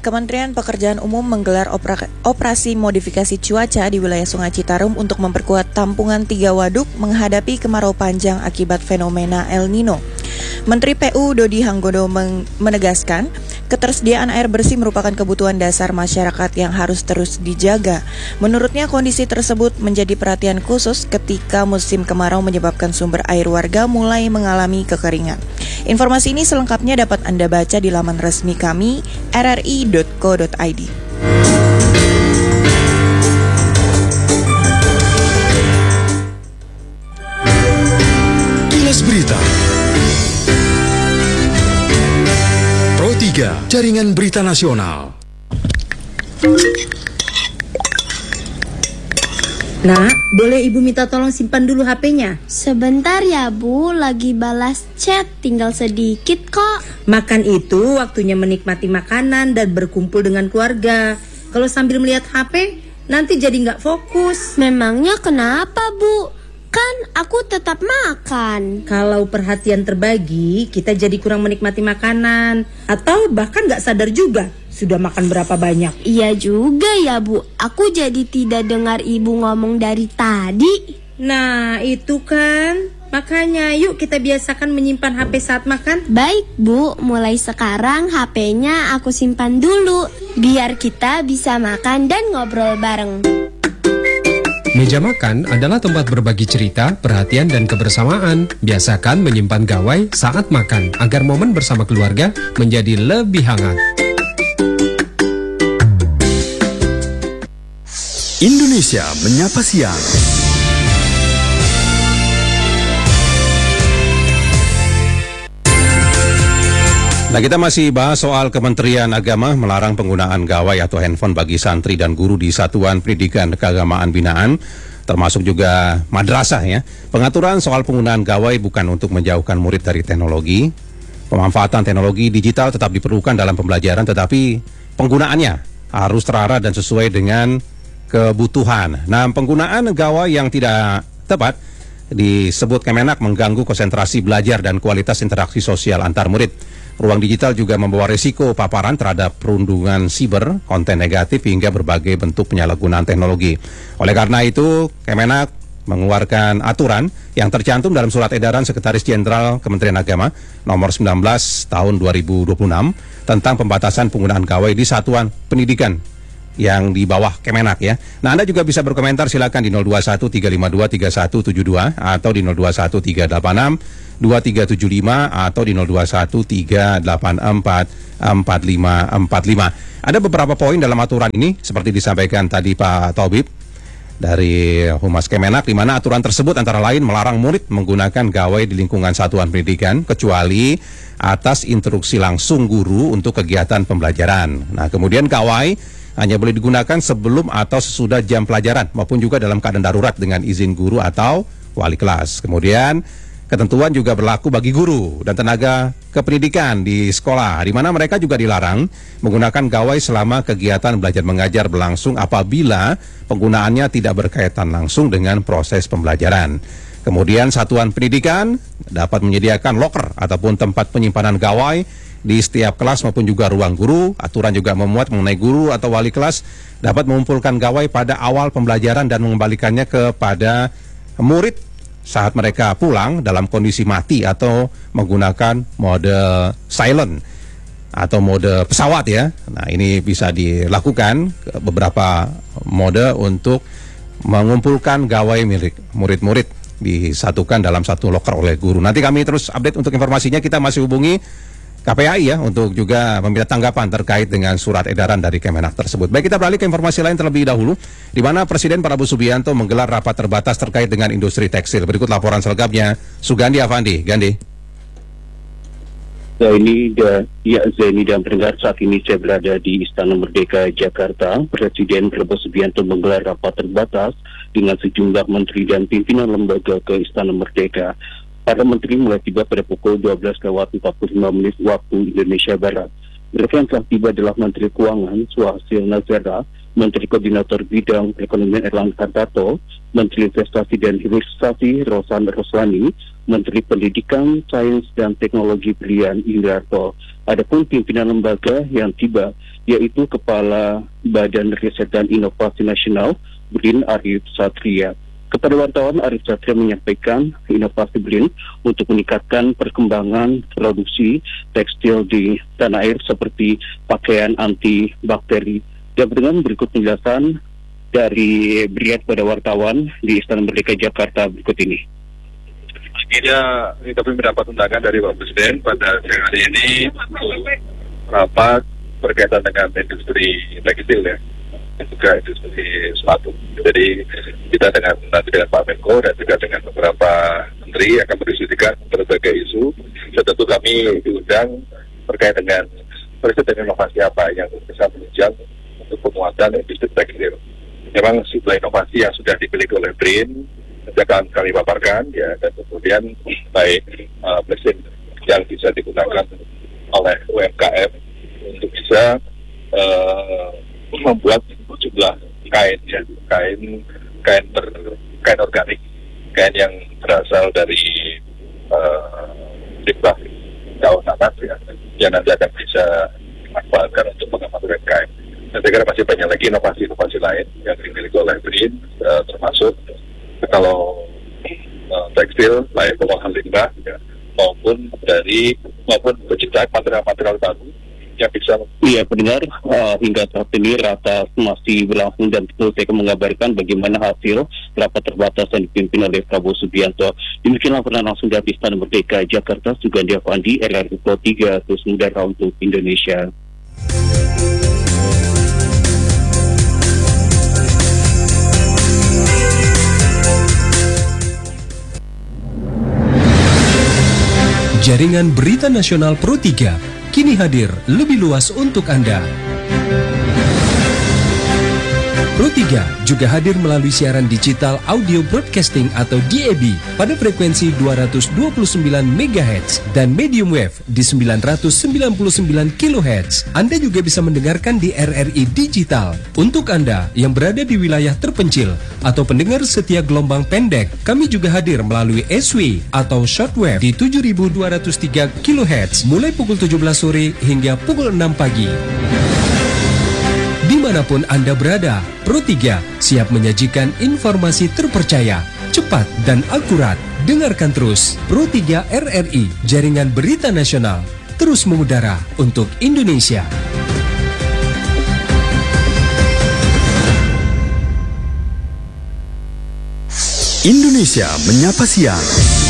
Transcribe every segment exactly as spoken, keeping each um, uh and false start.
Kementerian Pekerjaan Umum menggelar opera- operasi modifikasi cuaca di wilayah Sungai Citarum untuk memperkuat tampungan tiga waduk menghadapi kemarau panjang akibat fenomena El Nino. Menteri P U Dodi Hanggondo meng- menegaskan, ketersediaan air bersih merupakan kebutuhan dasar masyarakat yang harus terus dijaga. Menurutnya kondisi tersebut menjadi perhatian khusus ketika musim kemarau menyebabkan sumber air warga mulai mengalami kekeringan. Informasi ini selengkapnya dapat Anda baca di laman resmi kami r r i dot co dot i d. Kilas Berita Pro tiga, Jaringan Berita Nasional. Nak, boleh Ibu minta tolong simpan dulu H P-nya? Sebentar ya Bu, lagi balas chat, tinggal sedikit kok. Makan itu waktunya menikmati makanan dan berkumpul dengan keluarga. Kalau sambil melihat H P, nanti jadi nggak fokus. Memangnya kenapa Bu? Kan aku tetap makan. Kalau perhatian terbagi, kita jadi kurang menikmati makanan. Atau bahkan nggak sadar juga sudah makan berapa banyak. Iya juga ya Bu, aku jadi tidak dengar Ibu ngomong dari tadi. Nah itu kan, makanya yuk kita biasakan menyimpan H P saat makan. Baik Bu, mulai sekarang H P-nya aku simpan dulu, biar kita bisa makan dan ngobrol bareng. Meja makan adalah tempat berbagi cerita, perhatian, dan kebersamaan. Biasakan menyimpan gawai saat makan, agar momen bersama keluarga menjadi lebih hangat. Indonesia Menyapa Siang. Nah, kita masih bahas soal Kementerian Agama melarang penggunaan gawai atau handphone bagi santri dan guru di Satuan Pendidikan Keagamaan Binaan, termasuk juga madrasah ya. Pengaturan soal penggunaan gawai bukan untuk menjauhkan murid dari teknologi. Pemanfaatan teknologi digital tetap diperlukan dalam pembelajaran, tetapi penggunaannya harus terarah dan sesuai dengan kebutuhan. Nah, penggunaan gawai yang tidak tepat disebut Kemenak mengganggu konsentrasi belajar dan kualitas interaksi sosial antar murid. Ruang digital juga membawa risiko paparan terhadap perundungan siber, konten negatif, hingga berbagai bentuk penyalahgunaan teknologi. Oleh karena itu, Kemenak mengeluarkan aturan yang tercantum dalam Surat Edaran Sekretaris Jenderal Kementerian Agama nomor sembilan belas tahun dua ribu dua puluh enam tentang pembatasan penggunaan gawai di satuan pendidikan yang di bawah Kemenak ya. Nah, Anda juga bisa berkomentar, silakan di nol dua satu tiga lima dua tiga satu tujuh dua atau di nol dua satu tiga delapan enam dua tiga tujuh lima atau di nol dua satu tiga delapan empat empat lima empat lima. Ada beberapa poin dalam aturan ini seperti disampaikan tadi Pak Taubib dari Humas Kemenak, di mana aturan tersebut antara lain melarang murid menggunakan gawai di lingkungan satuan pendidikan kecuali atas instruksi langsung guru untuk kegiatan pembelajaran. Nah, kemudian gawai hanya boleh digunakan sebelum atau sesudah jam pelajaran maupun juga dalam keadaan darurat dengan izin guru atau wali kelas. Kemudian ketentuan juga berlaku bagi guru dan tenaga kependidikan di sekolah, di mana mereka juga dilarang menggunakan gawai selama kegiatan belajar mengajar berlangsung apabila penggunaannya tidak berkaitan langsung dengan proses pembelajaran. Kemudian satuan pendidikan dapat menyediakan loker ataupun tempat penyimpanan gawai di setiap kelas maupun juga ruang guru. Aturan juga memuat mengenai guru atau wali kelas dapat mengumpulkan gawai pada awal pembelajaran dan mengembalikannya kepada murid saat mereka pulang dalam kondisi mati atau menggunakan mode silent atau mode pesawat ya. Nah, ini bisa dilakukan beberapa mode untuk mengumpulkan gawai milik murid-murid disatukan dalam satu loker oleh guru. Nanti kami terus update untuk informasinya. Kita masih hubungi K P A I ya untuk juga meminta tanggapan terkait dengan surat edaran dari Kemenak tersebut. Baik, kita beralih ke informasi lain terlebih dahulu, di mana Presiden Prabowo Subianto menggelar rapat terbatas terkait dengan industri tekstil. Berikut laporan selengkapnya Sugandi Avandi. Gandhi. Ya, ini dan ya Zaini dan pendengar, saat ini saya berada di Istana Merdeka Jakarta. Presiden Prabowo Subianto menggelar rapat terbatas dengan sejumlah menteri dan pimpinan lembaga ke Istana Merdeka. Para menteri mulai tiba pada pukul dua belas lewat empat puluh lima menit waktu Indonesia Barat. Mereka yang telah tiba adalah Menteri Keuangan Suhasil Nazara, Menteri Koordinator Bidang Perekonomian Erlangga Hartarto, Menteri Investasi dan Hilirisasi Rosan Roslani, Menteri Pendidikan, Sains dan Teknologi Brian Indarto. Adapun pimpinan lembaga yang tiba yaitu Kepala Badan Riset dan Inovasi Nasional BRIN Arif Satria. Kepada wartawan, Arif Satria menyampaikan inovasi BRIN untuk meningkatkan perkembangan produksi tekstil di tanah air seperti pakaian anti bakteri. Dan dengan berikut penjelasan dari BRIN pada wartawan di Istana Merdeka Jakarta berikut ini. Akhirnya kami mendapat undangan dari Pak Presiden pada siang hari ini rapat berkaitan dengan industri tekstil ya, dan juga industri sepatu. Jadi kita dengan nanti dengan Pak Menko dan juga dengan beberapa menteri akan berdiskusikan berbagai isu. Dan tentu kami diundang terkait dengan riset dan inovasi apa yang bisa menunjang untuk penguatan industri tekstil. Memang sejumlah inovasi yang sudah dimiliki oleh BRIN akan kami paparkan ya, dan kemudian baik uh, mesin yang bisa digunakan oleh U M K M untuk bisa uh, membuat sejumlah kain ya, kain kain ber, kain organik, kain yang berasal dari uh, limbah daun nanas ya, yang nanti akan bisa dimanfaatkan untuk mengamankan kain. Dan saya kira masih banyak lagi inovasi-inovasi lain yang dimiliki oleh BRIN, uh, termasuk kalau uh, tekstil layak pengolahan limbah ya, maupun dari maupun penciptaan material-material baru yang bisa. Iya, pendengar, uh, hingga saat ini rapat masih berlangsung dan tentu saya akan mengabarkan bagaimana hasil rapat terbatas yang dipimpin oleh Prabowo Subianto. Demikianlah pernah langsung dari Istana Merdeka Jakarta, Sugandi Avandi, R R I Pro tiga, terus mudara untuk Indonesia. Jaringan Berita Nasional Pro tiga kini hadir lebih luas untuk Anda. Pro tiga juga hadir melalui siaran digital audio broadcasting atau D A B pada frekuensi dua ratus dua puluh sembilan megahertz dan medium wave di sembilan ratus sembilan puluh sembilan kilohertz. Anda juga bisa mendengarkan di R R I Digital. Untuk Anda yang berada di wilayah terpencil atau pendengar setia gelombang pendek, kami juga hadir melalui S W atau shortwave di tujuh ribu dua ratus tiga kilohertz mulai pukul tujuh belas sore hingga pukul enam pagi. Dimanapun Anda berada, Pro tiga siap menyajikan informasi terpercaya, cepat dan akurat. Dengarkan terus Pro tiga R R I, Jaringan Berita Nasional, terus mengudara untuk Indonesia. Indonesia Menyapa Siang.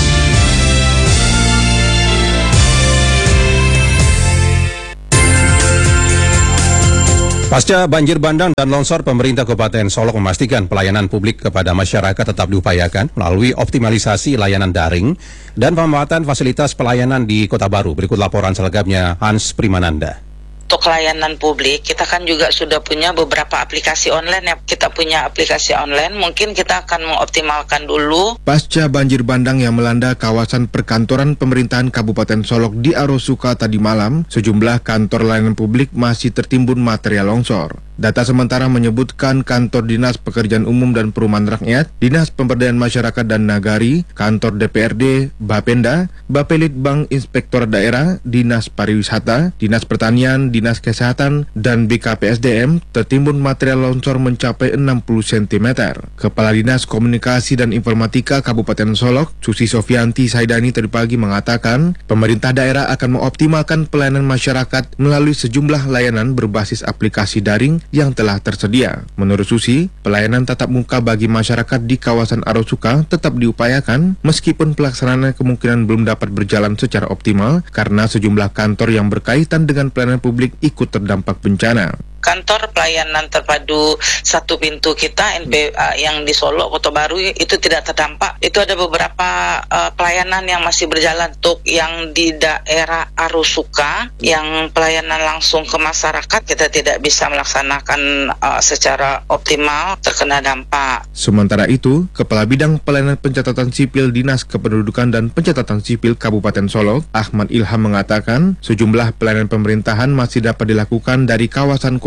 Pasca banjir bandang dan longsor, pemerintah Kabupaten Solok memastikan pelayanan publik kepada masyarakat tetap diupayakan melalui optimalisasi layanan daring dan pemanfaatan fasilitas pelayanan di Kota Baru. Berikut laporan selengkapnya Hans Primananda. Untuk layanan publik, kita kan juga sudah punya beberapa aplikasi online ya. Kita punya aplikasi online, mungkin kita akan mengoptimalkan dulu. Pasca banjir bandang yang melanda kawasan perkantoran pemerintahan Kabupaten Solok di Arosuka tadi malam, sejumlah kantor layanan publik masih tertimbun material longsor. Data sementara menyebutkan kantor Dinas Pekerjaan Umum dan Perumahan Rakyat, Dinas Pemberdayaan Masyarakat dan Nagari, kantor D P R D, Bapenda, Bapelitbang Inspektor Daerah, Dinas Pariwisata, Dinas Pertanian, Dinas Kesehatan, dan B K P S D M tertimbun material longsor mencapai enam puluh sentimeter. Kepala Dinas Komunikasi dan Informatika Kabupaten Solok, Susi Sofianti Saidani tadi pagi mengatakan, pemerintah daerah akan mengoptimalkan pelayanan masyarakat melalui sejumlah layanan berbasis aplikasi daring yang telah tersedia. Menurut Susi, pelayanan tatap muka bagi masyarakat di kawasan Arosuka tetap diupayakan meskipun pelaksanaan kemungkinan belum dapat berjalan secara optimal karena sejumlah kantor yang berkaitan dengan pelayanan publik ikut terdampak bencana. Kantor pelayanan terpadu satu pintu kita N P uh, yang di Solo Kota Baru itu tidak terdampak. Itu ada beberapa uh, pelayanan yang masih berjalan. Untuk yang di daerah Arosuka yang pelayanan langsung ke masyarakat kita tidak bisa melaksanakan uh, secara optimal, terkena dampak. Sementara itu, Kepala Bidang Pelayanan Pencatatan Sipil Dinas Kependudukan dan Pencatatan Sipil Kabupaten Solok, Ahmad Ilham mengatakan, sejumlah pelayanan pemerintahan masih dapat dilakukan dari kawasan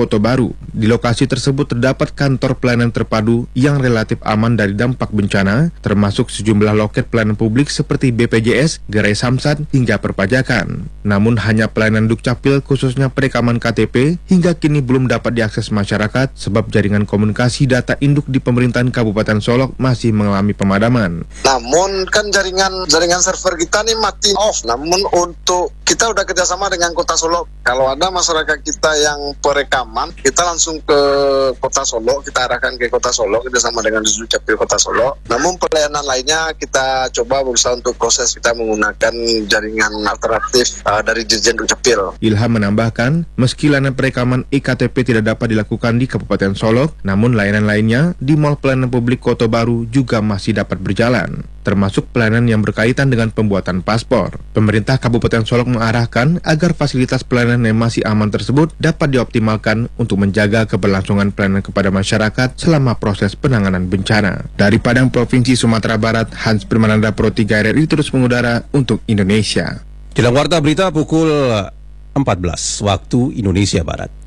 Kota Baru. Di lokasi tersebut terdapat kantor pelayanan terpadu yang relatif aman dari dampak bencana, termasuk sejumlah loket pelayanan publik seperti B P J S, Gerai Samsat, hingga perpajakan. Namun hanya pelayanan Dukcapil khususnya perekaman K T P hingga kini belum dapat diakses masyarakat sebab jaringan komunikasi data induk di pemerintahan Kabupaten Solok masih mengalami pemadaman. Namun kan jaringan jaringan server kita nih mati off. Namun untuk kita udah kerjasama dengan Kota Solok. Kalau ada masyarakat kita yang perekaman, kita langsung ke Kota Solok, kita arahkan ke Kota Solok kerjasama dengan Dukcapil Kota Solok. Namun pelayanan lainnya kita coba berusaha untuk proses kita menggunakan jaringan alternatif uh, dari Dirjen Dukcapil. Ilham menambahkan, meski layanan perekaman E K T P tidak dapat dilakukan di Kabupaten Solok, namun layanan lainnya di Mall Pelayanan Publik Kota Baru juga masih dapat berjalan, termasuk pelayanan yang berkaitan dengan pembuatan paspor. Pemerintah Kabupaten Solok mengarahkan agar fasilitas pelayanan yang masih aman tersebut dapat dioptimalkan untuk menjaga keberlangsungan pelayanan kepada masyarakat selama proses penanganan bencana. Dari Padang, Provinsi Sumatera Barat, Hans Primananda, Pro tiga R R I terus mengudara untuk Indonesia. Jelang warta berita pukul empat belas waktu Indonesia Barat.